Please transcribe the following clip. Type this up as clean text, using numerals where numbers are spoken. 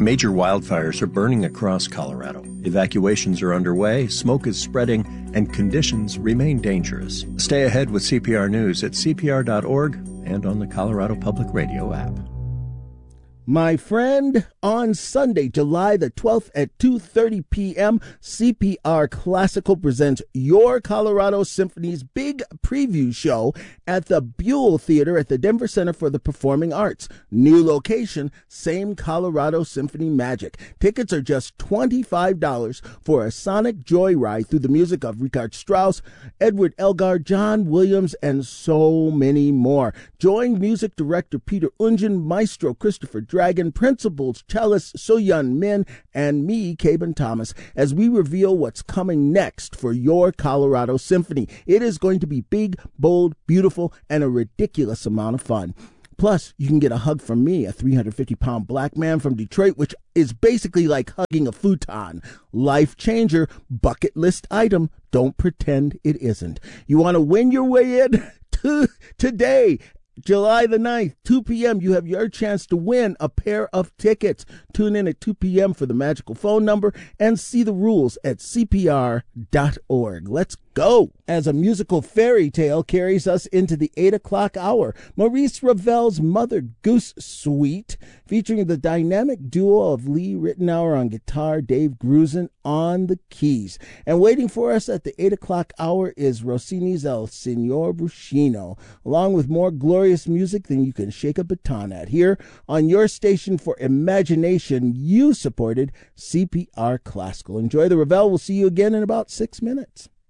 Major wildfires are burning across Colorado. Evacuations are underway, smoke is spreading, and conditions remain dangerous. Stay ahead with CPR News at cpr.org and on the Colorado Public Radio app. My friend, on Sunday, July the 12th at 2:30 p.m., CPR Classical presents Your Colorado Symphony's big preview show at the Buell Theater at the Denver Center for the Performing Arts. New location, same Colorado Symphony magic. Tickets are just $25 for a sonic joyride through the music of Richard Strauss, Edward Elgar, John Williams, and so many more. Join music director Peter Ungen, maestro Christopher Dragon, principals cellist So-Yun Min, and me, Caben Thomas, as we reveal what's coming next for Your Colorado Symphony. It is going to be big, bold, beautiful, and a ridiculous amount of fun. Plus, you can get a hug from me, a 350-pound black man from Detroit, which is basically like hugging a futon. Life changer, bucket list item. Don't pretend it isn't. You want to win your way in today? July the 9th, 2 p.m., you have your chance to win a pair of tickets. Tune in at 2 p.m. for the magical phone number and see the rules at cpr.org. Let's go. As a musical fairy tale carries us into the 8 o'clock hour, Maurice Ravel's Mother Goose Suite, featuring the dynamic duo of Lee Ritenour on guitar, Dave Grusin on the keys. And waiting for us at the 8 o'clock hour is Rossini's El Signor Bruscino, along with more glorious music than you can shake a baton at. Here on your station for imagination, you supported CPR Classical. Enjoy the Ravel. We'll see you again in about 6 minutes.